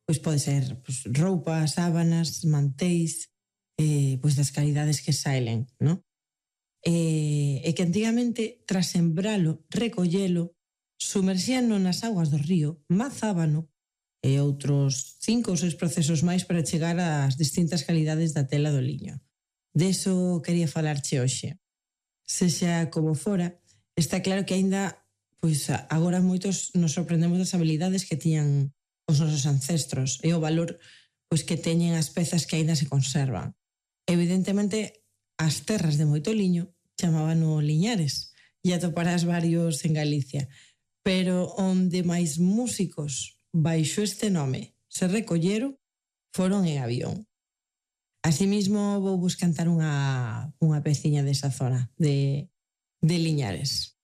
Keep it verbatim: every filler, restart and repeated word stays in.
pois pode ser pois, roupa, sábanas, mantéis, eh, pois das calidades que sailen, non? E, e que antigamente, tras sembralo, recollelo, sumerxíano nas augas do río, mazábano, e outros cinco ou seis procesos máis para chegar ás distintas calidades da tela do liño. De iso quería falarche hoxe. Sexa como fora, está claro que aínda, pois agora moitos nos sorprendemos das habilidades que tiñan os nosos ancestros e o valor pois que teñen as pezas que aínda se conservan. Evidentemente, as terras de moito liño chamábano liñares e atoparás varios en Galicia, pero onde máis músicos baixo este nome se recolleron foron en Avión. Así mismo vou vos cantar unha, unha peciña desa zona de, de Liñares.